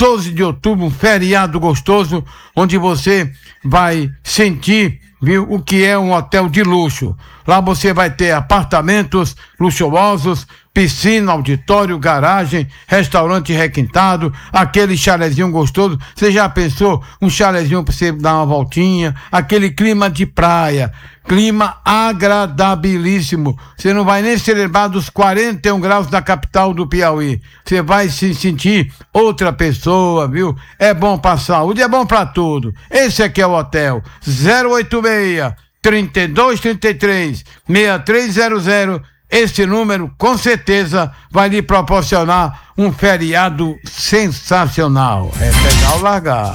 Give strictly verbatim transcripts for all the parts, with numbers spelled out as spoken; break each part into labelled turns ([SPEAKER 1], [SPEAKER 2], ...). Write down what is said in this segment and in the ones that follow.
[SPEAKER 1] quatorze de outubro, um feriado gostoso, onde você vai sentir, viu, o que é um hotel de luxo. Lá você vai ter apartamentos luxuosos, piscina, auditório, garagem, restaurante requintado, aquele chalezinho gostoso. Você já pensou um chalezinho para você dar uma voltinha? Aquele clima de praia, clima agradabilíssimo. Você não vai nem se lembrar dos quarenta e um graus da capital do Piauí. Você vai se sentir outra pessoa, viu? É bom pra saúde, é bom pra tudo. Esse aqui é o hotel zero oito seis, trinta e dois, trinta e três, sessenta e três zero zero. Esse número, com certeza, vai lhe proporcionar um feriado sensacional. É pegar ou largar.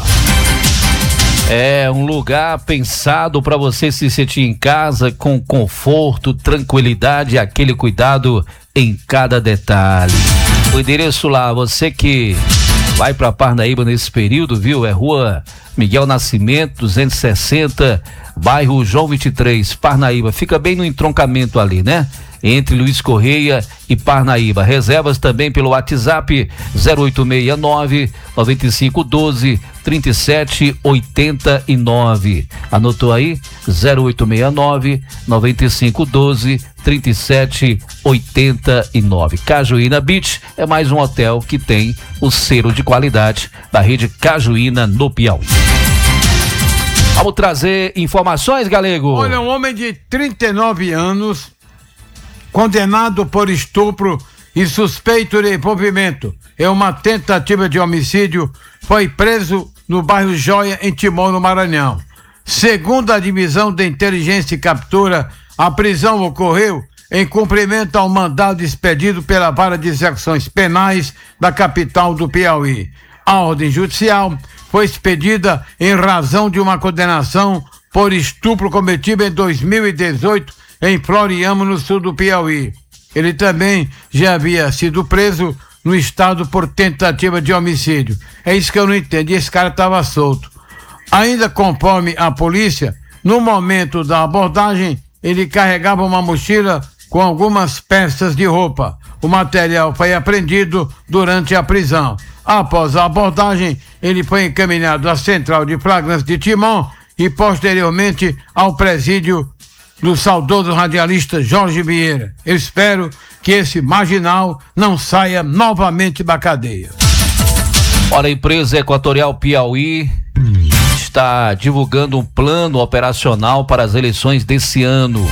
[SPEAKER 2] É um lugar pensado para você se sentir em casa com conforto, tranquilidade e aquele cuidado em cada detalhe. O endereço lá, você que vai para Parnaíba nesse período, viu? É Rua Miguel Nascimento, duzentos e sessenta, bairro João vinte e três, Parnaíba. Fica bem no entroncamento ali, né? Entre Luiz Correia e Parnaíba. Reservas também pelo WhatsApp zero oito seis nove, nove cinco um dois, três sete oito nove. Anotou aí? zero oito seis nove, nove cinco um dois, três sete oito nove. Cajuína Beach é mais um hotel que tem o selo de qualidade da rede Cajuína no Piauí. Vamos trazer informações, Galego?
[SPEAKER 1] Olha, um homem de trinta e nove anos, condenado por estupro e suspeito de envolvimento em uma tentativa de homicídio, foi preso no bairro Joia, em Timon, no Maranhão. Segundo a divisão de inteligência e captura, a prisão ocorreu em cumprimento ao mandado expedido pela Vara de Execuções Penais da capital do Piauí. A ordem judicial foi expedida em razão de uma condenação por estupro cometido em dois mil e dezoito em Floriano, no sul do Piauí. Ele também já havia sido preso no estado por tentativa de homicídio. É isso que eu não entendo. E esse cara estava solto. Ainda conforme a polícia, no momento da abordagem, ele carregava uma mochila com algumas peças de roupa. O material foi apreendido durante a prisão. Após a abordagem, ele foi encaminhado à Central de Flagrância de Timon e posteriormente ao presídio do saudoso radialista Jorge Vieira. Eu espero que esse marginal não saia novamente da cadeia.
[SPEAKER 2] Olha, a empresa Equatorial Piauí está divulgando um plano operacional para as eleições desse ano.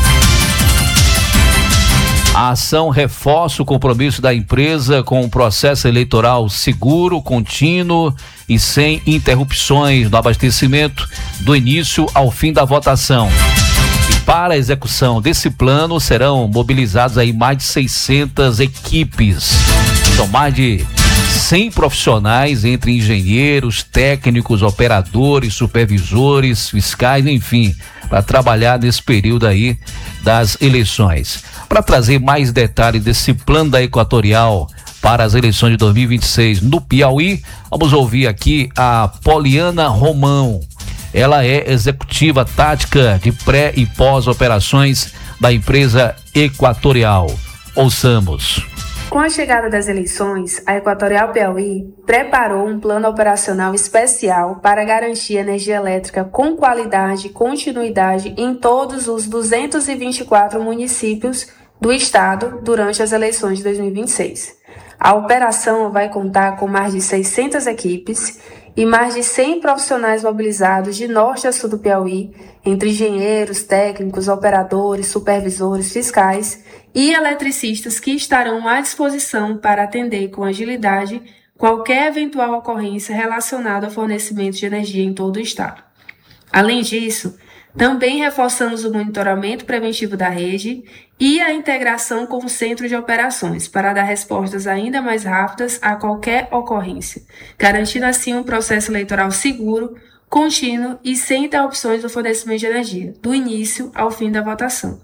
[SPEAKER 2] A ação reforça o compromisso da empresa com um processo eleitoral seguro, contínuo e sem interrupções no abastecimento do início ao fim da votação. Para a execução desse plano serão mobilizados aí mais de seiscentas equipes. São mais de cem profissionais, entre engenheiros, técnicos, operadores, supervisores, fiscais, enfim, para trabalhar nesse período aí das eleições. Para trazer mais detalhes desse plano da Equatorial para as eleições de dois mil e vinte e seis no Piauí, vamos ouvir aqui a Poliana Romão. Ela é executiva tática de pré e pós-operações da empresa Equatorial. Ouçamos.
[SPEAKER 3] Com a chegada das eleições, a Equatorial Piauí preparou um plano operacional especial para garantir energia elétrica com qualidade e continuidade em todos os duzentos e vinte e quatro municípios do estado durante as eleições de dois mil e vinte e seis. A operação vai contar com mais de seiscentas equipes e mais de cem profissionais mobilizados de norte a sul do Piauí, entre engenheiros, técnicos, operadores, supervisores, fiscais e eletricistas que estarão à disposição para atender com agilidade qualquer eventual ocorrência relacionada ao fornecimento de energia em todo o estado. Além disso, também reforçamos o monitoramento preventivo da rede e a integração com o centro de operações para dar respostas ainda mais rápidas a qualquer ocorrência, garantindo assim um processo eleitoral seguro, contínuo e sem interrupções do fornecimento de energia, do início ao fim da votação.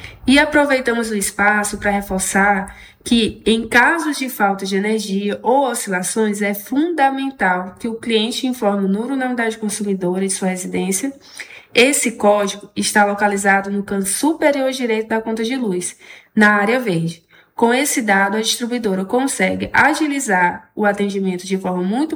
[SPEAKER 3] E aproveitamos o espaço para reforçar que, em casos de falta de energia ou oscilações, é fundamental que o cliente informe o número na unidade consumidora de sua residência. Esse código está localizado no canto superior direito da conta de luz, na área verde. Com esse dado, a distribuidora consegue agilizar o atendimento de forma muito